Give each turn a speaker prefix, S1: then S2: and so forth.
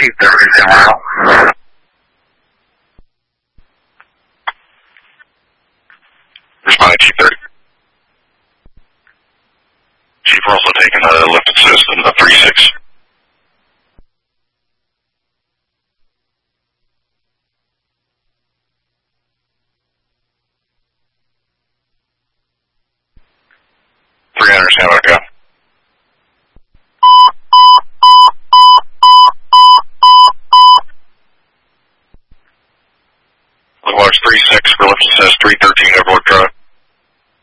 S1: 230 tomorrow.
S2: Responding Chief 30. Chief, we're also taking a lift assist in the 3-6. Stand by, go. Watch 3-6 for lift assist 313 over.